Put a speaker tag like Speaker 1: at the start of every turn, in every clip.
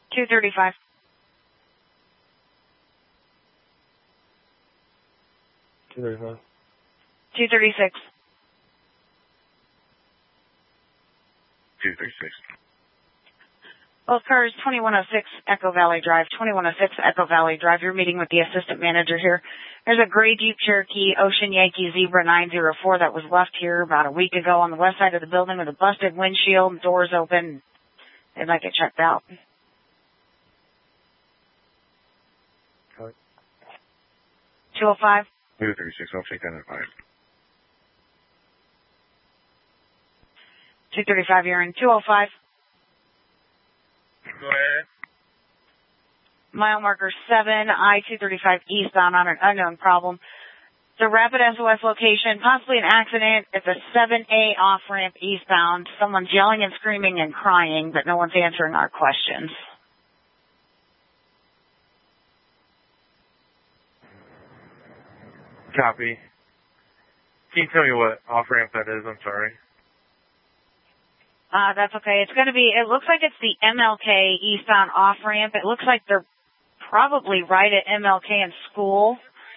Speaker 1: 235.
Speaker 2: 235.
Speaker 1: 236.
Speaker 3: 236.
Speaker 1: Both cars, 2106 Echo Valley Drive, 2106 Echo Valley Drive. You're meeting with the assistant manager here. There's a gray Jeep Cherokee Ocean Yankee Zebra 904 that was left here about a week ago on the west side of the building with a busted windshield, doors open. They'd like it checked out.
Speaker 2: Right.
Speaker 1: 205.
Speaker 3: 236, I'll take that at 5.
Speaker 1: 235, you're in. 205.
Speaker 3: Go ahead.
Speaker 1: Mile marker 7, I-235 eastbound on an unknown problem. The Rapid SOS location, possibly an accident. It's a 7A off-ramp eastbound. Someone's yelling and screaming and crying, but no one's answering our questions.
Speaker 3: Copy. Can you tell me what off-ramp that is? I'm sorry.
Speaker 1: That's okay. It's going to be, it looks like it's the MLK eastbound off-ramp. It looks like they're probably right at MLK and school.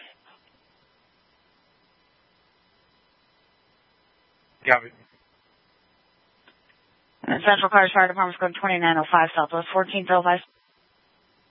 Speaker 3: Copy.
Speaker 1: And Central Cars Fire Department's going 2905 Southwest 14th 05.